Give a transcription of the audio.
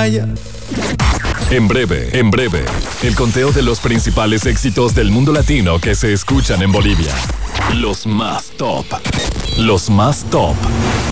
playa. En breve, el conteo de los principales éxitos del mundo latino que se escuchan en Bolivia. Los más top.